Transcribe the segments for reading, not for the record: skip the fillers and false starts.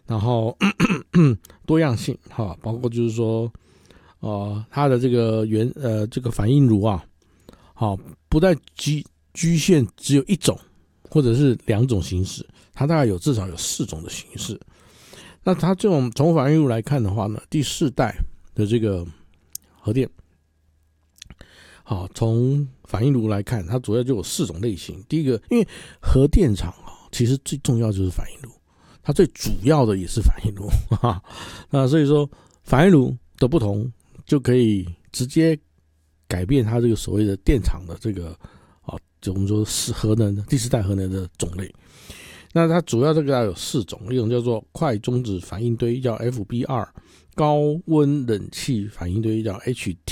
然后多样性哈，包括就是说它的这个这个反应炉啊，好，不再局限只有一种或者是两种形式，它大概至少有4种的形式。那它这种从反应炉来看的话呢，第4代的这个核电，好，从反应炉来看，它主要就有4种类型。第一个，因为核电厂其实最重要就是反应炉，它最主要的也是反应炉那所以说反应炉的不同就可以直接改变它这个所谓的电厂的这个就我们说是核能第4代核能的种类。那它主要这个有4种，一种叫做快中子反应堆叫 FBR， 高温冷气反应堆叫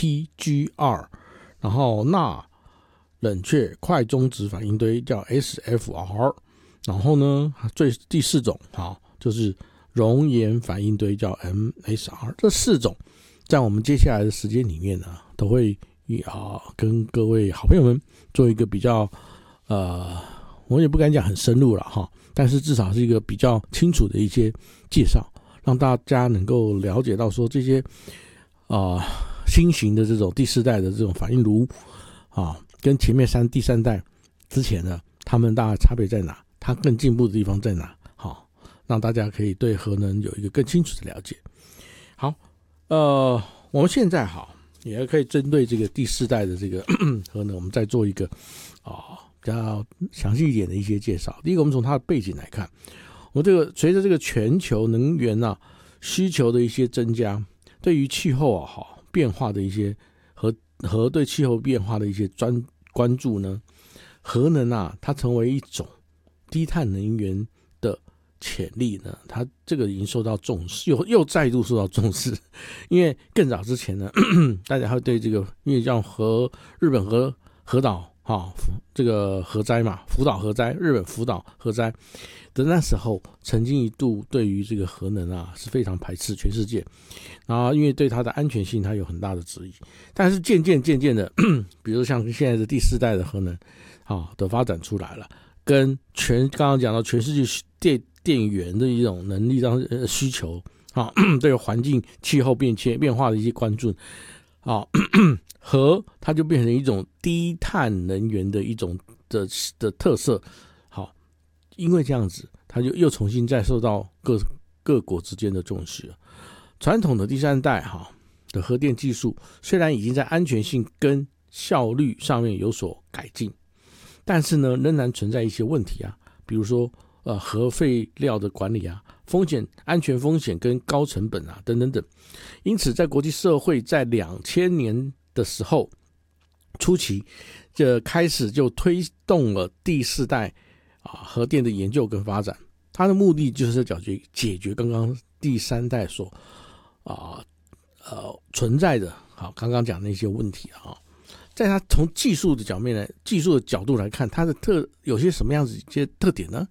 HTGR， 然后钠冷却快中子反应堆叫 SFR， 然后呢第4种就是熔岩反应堆叫 MSR。 这4种在我们接下来的时间里面呢，都会跟各位好朋友们做一个比较我也不敢讲很深入了但是至少是一个比较清楚的一些介绍，让大家能够了解到说这些新型的这种第4代的这种反应炉跟前面第3代之前的他们大概差别在哪，它更进步的地方在哪，让大家可以对核能有一个更清楚的了解。好，我们现在也可以针对这个第4代的这个核能，我们再做一个比较详细一点的一些介绍。第一个，我们从它的背景来看，我们随着这个全球能源需求的一些增加，对于气候变化的一些核对气候变化的一些关注呢，核能它成为一种低碳能源的潜力呢，它这个已经受到重视，又再度受到重视。因为更早之前呢大家会对这个，因为叫日本核岛这个核灾嘛，福岛核灾，日本福岛核灾的那时候，曾经一度对于这个核能是非常排斥，全世界。然后因为对它的安全性它有很大的质疑，但是渐渐的比如像现在的第4代的核能的发展出来了，跟刚刚讲到全世界电源的一种能力上需求对环境气候变化的一些关注核它就变成一种低碳能源的一种的特色。因为这样子，它就又重新再受到各国之间的重视了。传统的第3代的核电技术虽然已经在安全性跟效率上面有所改进，但是呢仍然存在一些问题比如说核废料的管理安全风险跟高成本等等等。因此在国际社会在2000年的时候初期就开始就推动了第4代核电的研究跟发展，它的目的就是解决刚刚第3代所存在的刚刚讲的一些问题在它从技术的角度来看，它的有些什么样子一些特点呢？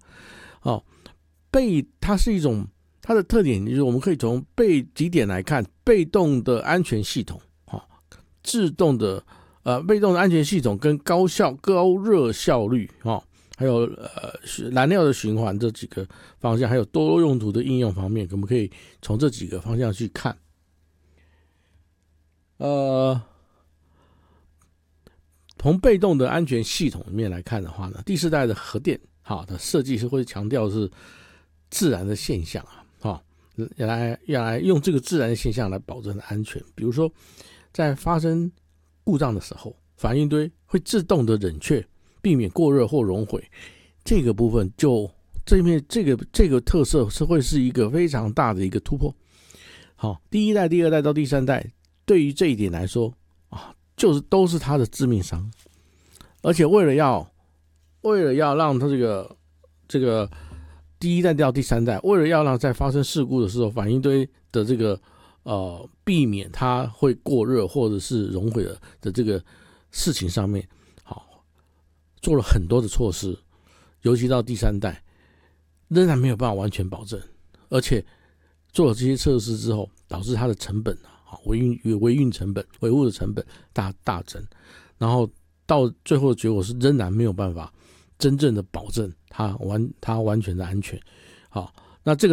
它是一种它的特点就是我们可以从几点来看：被动的安全系统自动的被动的安全系统跟高热效率还有燃料的循环这几个方向，还有多用途的应用方面，我们可以从这几个方向去看。从被动的安全系统里面来看的话呢，第4代的核电的设计是会强调是自然的现象要来用这个自然的现象来保证安全。比如说在发生故障的时候，反应堆会自动的冷却，避免过热或熔毁。这个部分这个特色会是一个非常大的一个突破。第1代、第2代到第3代，对于这一点来说就是都是它的致命伤。而且为了要让它这个第1代到第3代，为了要让在发生事故的时候，反应堆的这个避免它会过热或者是熔毁的这个事情上面做了很多的措施。尤其到第3代仍然没有办法完全保证，而且做了这些测试之后，导致它的成本维运成本、维护的成本大增，然后到最后的结果是仍然没有办法真正的保证它完全的安全。那这个